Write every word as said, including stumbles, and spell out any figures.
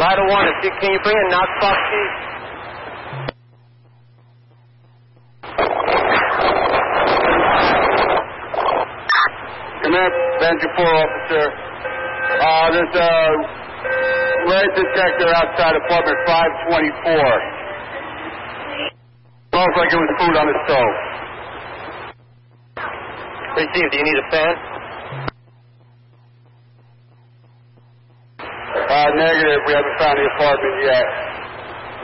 Vital one, if you, can you bring a Knox box, please? Command, Venture four officer. Uh, there's a red detector outside apartment five twenty-four. Smells like it was food on the stove. Received. Do you need a fan? Uh, negative. We haven't found the apartment yet.